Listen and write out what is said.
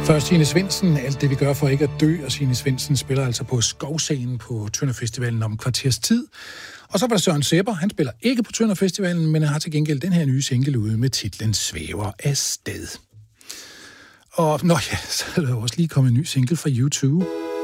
Først Signe Svendsen, alt det vi gør for ikke at dø, og Signe Svendsen spiller altså på Skovscenen på Tønder Festivalen om kvarters tid. Og så var der Søren Sebber, han spiller ikke på Tønder Festivalen, men har til gengæld den her nye single ude med titlen Svæver afsted. Og så er der også lige kommet en ny single fra U2.